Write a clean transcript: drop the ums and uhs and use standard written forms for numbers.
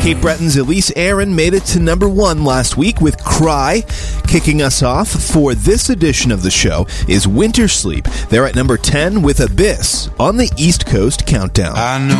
Cape Breton's Elise Aaron made it to number 1 last week with Cry. Kicking us off for this edition of the show is Winter Sleep. They're at number 10 with Abyss on the East Coast Countdown. I know